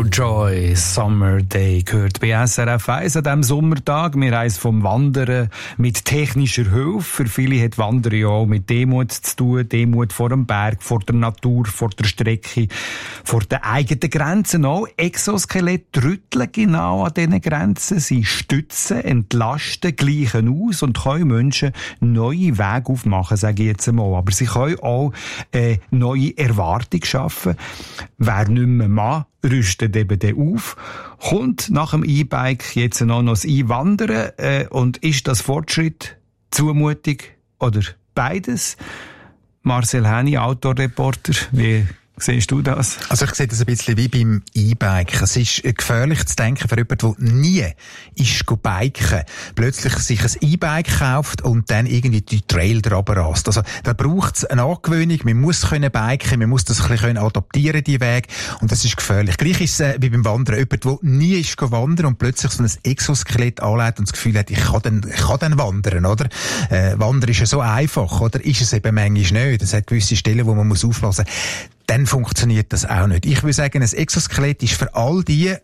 Joy, Summer Day, gehört bei SRF 1 an diesem Sommertag. Wir reisen vom Wandern mit technischer Hilfe. Für viele hat Wandern ja auch mit Demut zu tun. Demut vor dem Berg, vor der Natur, vor der Strecke, vor den eigenen Grenzen auch. Exoskelett rütteln genau an diesen Grenzen. Sie stützen, entlasten, gleichen aus und können Menschen neue Wege aufmachen, sage ich jetzt einmal. Aber sie können auch neue Erwartungen schaffen. Wer nicht mehr Mann rüstet eben dann auf, kommt nach dem E-Bike jetzt noch das E-Wandern und ist das Fortschritt, Zumutung oder beides? Marcel Häni, Outdoor-Reporter, wie siehst du das? Also ich sehe das ein bisschen wie beim E-Bike. Es ist gefährlich zu denken für jemanden, der nie ist biken, plötzlich sich ein E-Bike kauft und dann irgendwie die Trail drüber rast. Also da braucht es eine Angewöhnung, man muss können biken, man muss das ein bisschen adaptieren, die Weg, und das ist gefährlich. Gleich ist es wie beim Wandern. Jemand, der nie ist wandern und plötzlich so ein Exoskelett anlegt und das Gefühl hat, ich kann dann wandern, oder? Wandern ist ja so einfach, oder? Ist es eben manchmal nicht. Es hat gewisse Stellen, wo man muss auflassen. Dann funktioniert das auch nicht. Ich würde sagen, ein Exoskelett ist für all die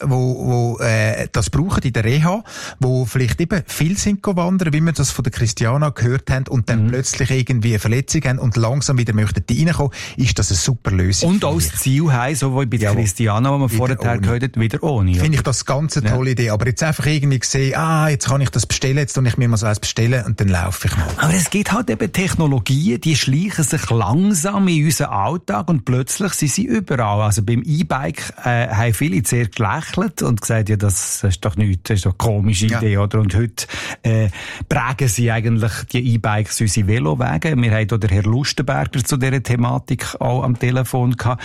das brauchen in der Reha, die vielleicht eben viel sind wandern, wie wir das von der Christiana gehört haben, und dann plötzlich irgendwie eine Verletzung haben und langsam wieder möchten reinkommen, ist das eine super Lösung. Und auch das Ziel haben, so wie bei der Christiana, die wir vorher gehört haben, wieder ohne. Finde ich das ganz eine tolle Idee. Aber jetzt einfach irgendwie sehen, jetzt kann ich das bestellen, jetzt tue ich mir mal so eins bestellen und dann laufe ich mal. Aber es gibt halt eben Technologien, die schleichen sich langsam in unseren Alltag und plötzlich sind sie überall. Also beim E-Bike haben viele sehr gelächelt und gesagt, ja, das ist doch nichts, das ist doch eine komische Idee, oder? Und heute prägen sie eigentlich die E-Bikes unsere Velowege. Wir haben hier den Herr Lustenberger zu dieser Thematik auch am Telefon gehabt.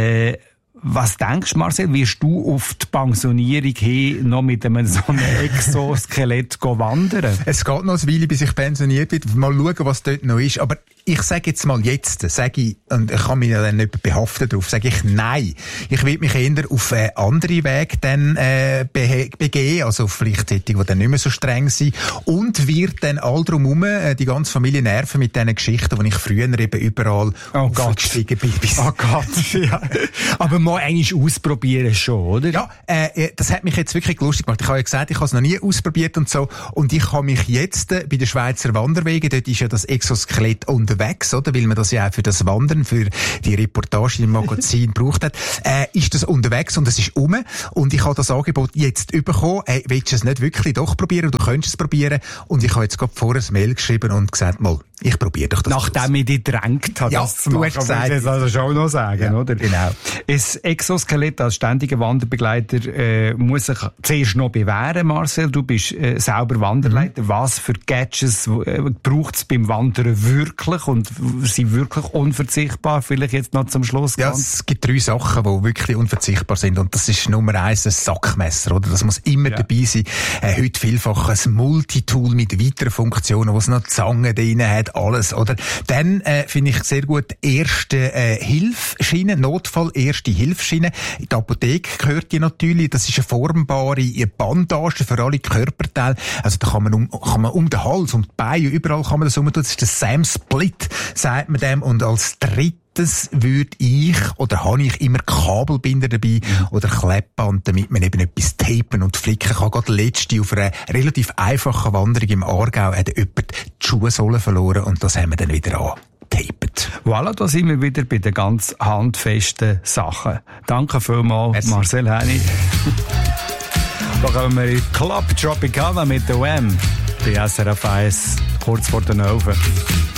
Was denkst du, Marcel, wirst du auf die Pensionierung hin noch mit einem so einem Exoskelett wandern? Es geht noch eine Weile, bis ich pensioniert bin. Mal schauen, was dort noch ist. Aber ich sage jetzt mal und ich kann mich dann nicht behaften darauf, sage ich nein. Ich will mich eher auf andere Wege dann begeben, also vielleicht solche, die dann nicht mehr so streng sind, und wird dann all drumherum die ganze Familie nerven mit diesen Geschichten, die ich früher eben überall aufgestiegen bin. Oh Gott, ja. Aber mal einmal ausprobieren schon, oder? Ja, das hat mich jetzt wirklich lustig gemacht. Ich habe ja gesagt, ich habe es noch nie ausprobiert und so, und ich habe mich jetzt bei den Schweizer Wanderwegen, dort ist ja das Exoskelett unterwegs, oder? Weil man das ja auch für das Wandern, für die Reportage im Magazin braucht hat, ist das unterwegs und es ist und ich habe das Angebot jetzt bekommen. Hey, willst du es nicht wirklich doch probieren? Du könntest es probieren. Und ich habe jetzt gerade vorher ein Mail geschrieben und gesagt, mal, ich probiere doch das. Nachdem ich dich gedrängt habe, das zu machen, hast gesagt, das also schon noch sagen, oder? Genau. Das Exoskelett als ständiger Wanderbegleiter muss sich zuerst noch bewähren, Marcel. Du bist selber Wanderleiter. Was für Gadgets braucht es beim Wandern wirklich und sind wirklich unverzichtbar? Vielleicht jetzt noch zum Schluss. Ja, es gibt 3 Sachen, die wirklich unverzichtbar sind, und das ist Nummer 1 ein Sackmesser, oder? Das muss immer dabei sein. Heute vielfach ein Multitool mit weiteren Funktionen, wo es noch Zangen drin hat, alles, oder? Dann finde ich sehr gut erste Hilfsschiene, Notfall erste Hilfsschiene. In die Apotheke gehört die natürlich. Das ist eine formbare Bandage für alle Körperteile. Also da kann man um den Hals, um die Beine, überall kann man das umtun. Das ist der Sam Split, sagt man dem. Und als drittes habe ich immer Kabelbinder dabei oder Kleppband, damit man eben etwas tapen und flicken kann. Gerade letzte auf einer relativ einfachen Wanderung im Aargau hat jemand die Schuhsohle verloren und das haben wir dann wieder angetapet. Voilà, da sind wir wieder bei den ganz handfesten Sachen. Danke vielmals, merci. Marcel Häni. Da kommen wir in Club Tropicana mit der Wham! Bei SRF 1, kurz vor den 11.